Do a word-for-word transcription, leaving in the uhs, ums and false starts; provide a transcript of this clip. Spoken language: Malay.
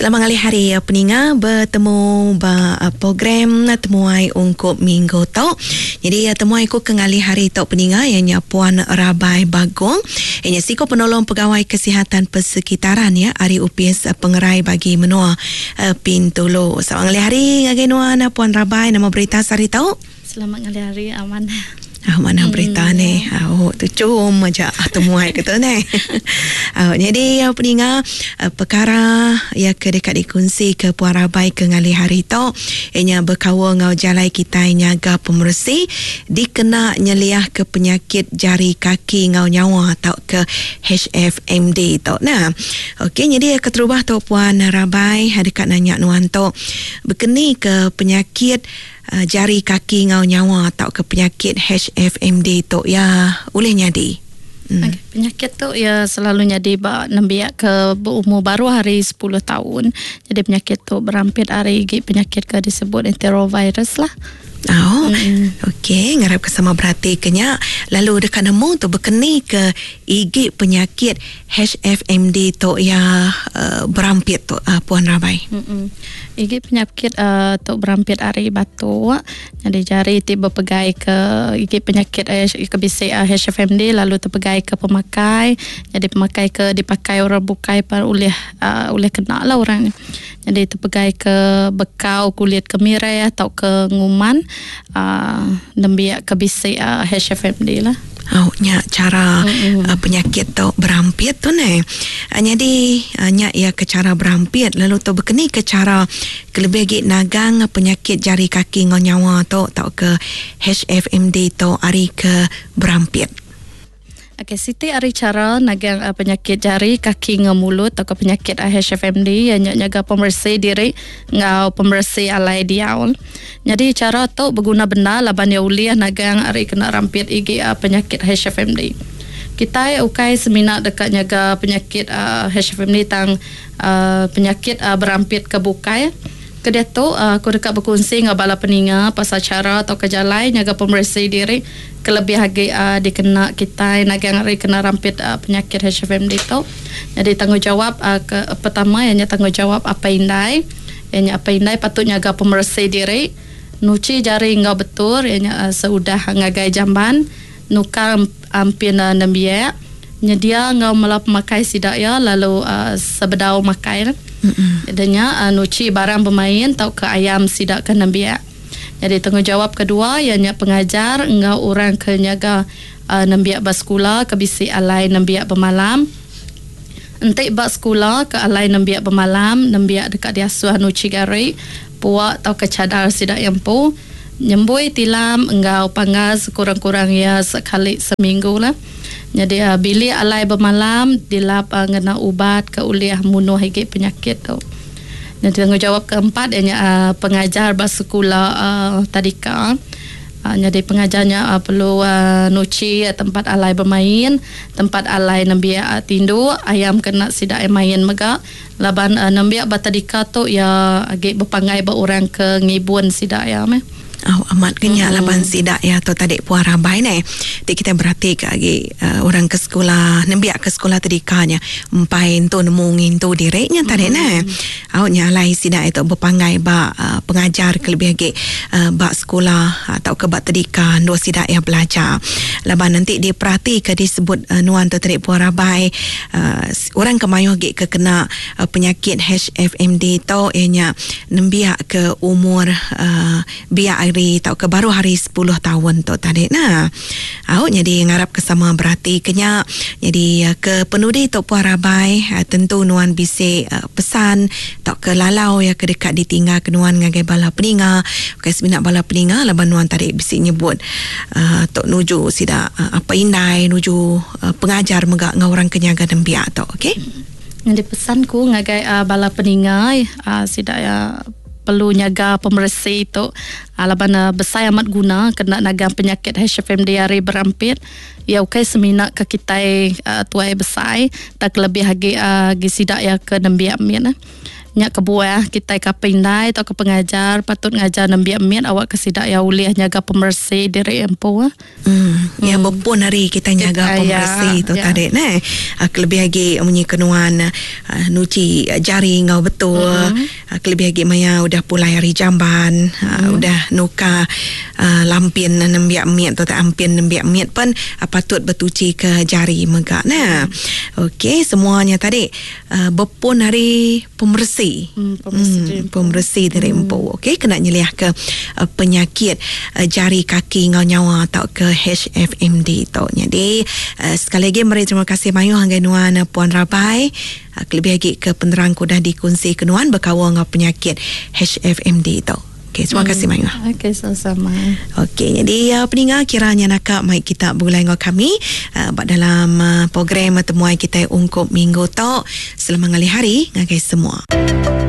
Selamat kali hari peninga bertemu ba program temuai ungkup minggu tau. Jadi temuai ku kengali hari tau peninga ianya Puan Rabai Bagong. Ianya siko penolong pegawai kesihatan persekitaran ya Ari U P S pengerai bagi menua uh, Pintulo. Selamat kali hari ngagenuan Puan Rabai, nama berita sari tau. Selamat kali hari aman. Ah, mana hmm. berita ni? Oh, tu cuma aja temuai kita ni. Oh, jadi apa ni ngah perkara ya kedekat dikunci ke Puan Rabai ke ngali hari tu, ianya berkawa ngau jalai kita nyaga pemersi dikena nyeliah ke penyakit jari kaki ngau nyawa atau ke H F M D tu. Nah, okey, jadi keterubah tu Puan Rabai dekat nanya nuan tu berkeni ke penyakit Uh, jari kaki ngau nyawa atau ke penyakit H F M D tu ya boleh nyadi. Hmm. Okay. Penyakit tu ya selalu nyadi ba nembiak ke umur baru hari sepuluh tahun. Jadi penyakit tu berampit hari penyakit ke disebut enterovirus lah. Oh, mm-hmm. Okey, ngarap kesama berarti kenya lalu dekat nemu tu berkeni ke igi penyakit H F M D tu ya uh, berampit tu uh, Puan Rabai. Mm-hmm. Igi penyakit uh, tu berampit hari batu. Jadi jari tiba pegai ke igi penyakit uh, ke bisik uh, H F M D lalu terpegai ke pemakai. Jadi pemakai ke dipakai orang bukai par oleh uh, oleh kena lah orang ni. Jadi terpegai ke bekau kulit kemirai atau ke nguman uh, nembiak ke bisik uh, H F M D lah. Oh, nya cara mm-hmm. uh, penyakit tu berampit tu ni. Uh, jadi uh, nya ya ke cara berampit lalu tu berkeni ke cara kelebih git nagang penyakit jari kaki ngau nyawa tu atau ke H F M D tu ari ke berampit. Okey, siti ari cara nagang uh, penyakit jari kaki ngau mulut atau penyakit uh, H F M D yang nyaga pembersih diri ngau pembersih alai diaul. Jadi cara tu berguna benda laban ya uliah nagang ari kena rampit igi uh, penyakit H F M D. Kita ukai seminat dekat nyaga penyakit uh, H F M D tang uh, penyakit uh, berampit ke bukai. Kedia tu uh, aku dekat berkongsi ngau bala peninga pasal cara atau kejalai nyaga pembersih diri kelebih hagi uh, dikena kita nagang hari kena rampit uh, penyakit H F M D tu. Jadi tanggungjawab uh, ke, pertama ianya tanggungjawab apa indai. Ianya apa indai patut nyaga pembersih diri. Nuci jari ngau betul ianya uh, seudah ngagai jamban nukar ampin uh, nembiak nyedia ngau melap makai sidak ya lalu uh, sebedau makai. Adanya uh, nuci barang bermain tau ke ayam sidak ke nembiak. Jadi tanggungjawab kedua ianya pengajar ngau orang ke nyaga uh, nembiak bersekolah ke bisik alai nembiak bermalam. Entik bak sekolah ke alai nembiak bermalam, nembiak dekat diasuh nuci gari, puak tau ke cadar sidak yampu. Nyembui tilam engau panggas kurang-kurang ya sekali seminggu lah. Jadi uh, bila alai bermalam dilap uh, ngena ubat ke uliah munuh higi penyakit tu. Jadi tanggungjawab keempat ianya uh, pengajar bersekolah uh, tadika. Uh, jadi pengajarnya uh, perlu uh, nuci uh, tempat alai bermain, tempat alai nembiak uh, tindu, ayam kena sidak main megak. Laban uh, nembiak batadika tu ya agi berpangai ba orang ke ngibun sidak ya meh. Oh, amat kenya mm-hmm. laban sidak ya tu tadi Puan Rabai ni. Tik kita berhati ke lagi uh, orang ke sekolah, nembiak ke sekolah tadikanya empain tu nemungin tu direknya tadi mm-hmm. ni. Au nyalai sidak itu berpangai ba uh, pengajar ke lebih lagi uh, ba sekolah atau ke ba tadika dua sidak ya belajar. Laban nanti dia perhati ke disebut uh, nuan tu tadi Puan Rabai uh, orang kemayu lagi ke kena uh, penyakit H F M D tu ianya nembiak ke umur uh, biak tau ke baru hari sepuluh tahun tu tadi. Nah, awak jadi ngarap kesama berarti kenya jadi ke penudi tu Puan Rabai tentu nuan bisik uh, pesan tau ke lalau ya ke dekat ditinggal ke nuan ngagai bala peninga ke seminat bala peninga laban nuan tadi bisik nyebut uh, tok nuju sida uh, apa indai nuju uh, pengajar megak ngau orang kenyaga dembiak tu. Okey. Jadi pesanku ngagai uh, bala peninga uh, sida ya perlu nyaga pembersih tu alabana besar amat guna kena nagang penyakit H F M D hari berampit ya okay semina ke kita uh, tuai besar tak lebih lagi uh, gisidak ya ke nembiak mian nyak kebuah kita kapindai atau ke pengajar patut ngajar nembiak mian awak kesidak ya uliah nyaga pemersih diri empu hmm ya hmm. Bepun hari kita nyaga pemersih tu ya. Tadi nah lebih lagi munyi kenuan uh, nuci jari ngau betul uh-huh. uh, lebih lagi maya udah pulai hari jamban uh, uh-huh. udah nuka uh, lampin nembiak mian atau tak ampin nembiak mian pun uh, patut bertuci ke jari megak nah uh-huh. okey semuanya tadi uh, bepun hari pemersih Hmm, pembersih, hmm, pembersih dari hmm. empu. Okey, kena nyeliah ke uh, penyakit uh, jari kaki ngau nyawa atau ke H F M D tu. Jadi uh, sekali lagi mari terima kasih banyak hanggai nuan uh, Puan Rabai. Uh, lebih lagi ke penerang kudah dikongsi kenuan berkawal ngau penyakit H F M D tu. Okey, terima kasih hmm. banyak. Okey, sama-sama. Okey, jadi uh, pendengar kiranya nak mai kita bergulai dengan kami uh, dalam uh, program temuan kita ungkup minggu tu selama ngali hari ngagai semua.